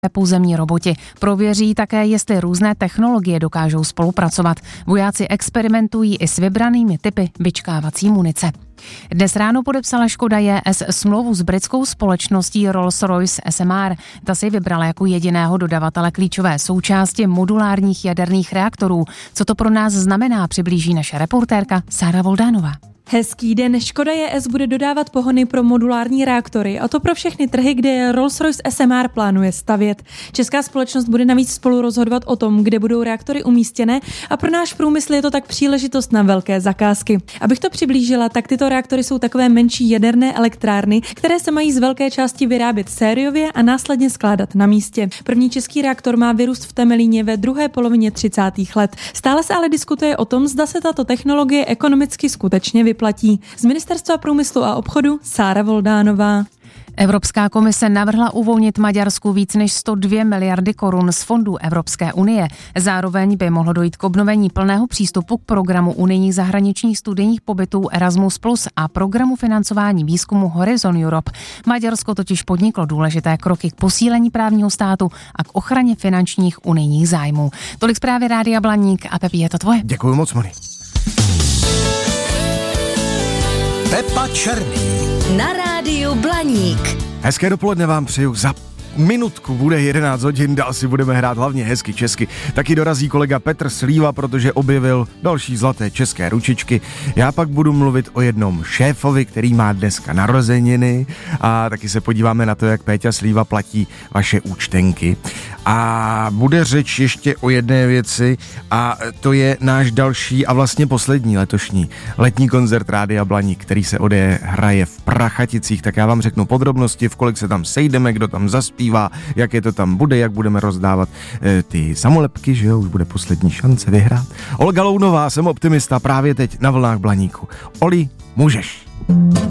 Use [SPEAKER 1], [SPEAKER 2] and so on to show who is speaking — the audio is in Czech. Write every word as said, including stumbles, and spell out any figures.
[SPEAKER 1] pozemní roboti. Prověří také, jestli různé technologie dokážou spolupracovat. Vojáci experimentují i s vybranými typy vyčkávací munice. Dnes ráno podepsala Škoda J S smlouvu s britskou společností Rolls-Royce S M R. Ta si vybrala jako jediného dodavatele klíčové součásti modulárních jaderných reaktorů. Co to pro nás znamená, přiblíží naše reportérka Sára Voldánová.
[SPEAKER 2] Hezký den. Škoda J S bude dodávat pohony pro modulární reaktory, a to pro všechny trhy, kde Rolls-Royce S M R plánuje stavět. Česká společnost bude navíc spolu rozhodovat o tom, kde budou reaktory umístěné, a pro náš průmysl je to tak příležitost na velké zakázky. Abych to přiblížila, tak tyto reaktory jsou takové menší jaderné elektrárny, které se mají z velké části vyrábět sériově a následně skládat na místě. První český reaktor má vyrůst v Temelíně ve druhé polovině třicátých let. Stále se ale diskutuje o tom, zda se tato technologie ekonomicky skutečně vyplatí. Z Ministerstva průmyslu a obchodu Sára Voldánová.
[SPEAKER 1] Evropská komise navrhla uvolnit Maďarsku víc než sto dvě miliardy korun z fondů Evropské unie. Zároveň by mohlo dojít k obnovení plného přístupu k programu unijních zahraničních studijních pobytů Erasmus plus a programu financování výzkumu Horizon Europe. Maďarsko totiž podniklo důležité kroky k posílení právního státu a k ochraně finančních unijních zájmů. Tolik zprávy Rádia Blaník a Pepi, je to tvoje.
[SPEAKER 3] Děkuji moc, Moni.
[SPEAKER 4] Pepa Černý
[SPEAKER 5] na rádiu Blaník.
[SPEAKER 3] Hezké dopoledne vám přeju. Za minutku bude jedenáct hodin, dál si budeme hrát hlavně hezky česky. Taky dorazí kolega Petr Slíva, protože objevil další zlaté české ručičky. Já pak budu mluvit o jednom šéfovi, který má dneska narozeniny, a taky se podíváme na to, jak Péťa Slíva platí vaše účtenky. A bude řeč ještě o jedné věci, a to je náš další a vlastně poslední letošní letní koncert Rádia Blaník, který se odehraje v Prachaticích. Tak já vám řeknu podrobnosti, v kolik se tam sejdeme, kdo tam zaspívá, jaké to tam bude, jak budeme rozdávat e, ty samolepky, že jo, už bude poslední šance vyhrát. Olga Lounová, jsem optimista, právě teď na vlnách Blaníku. Oli, můžeš.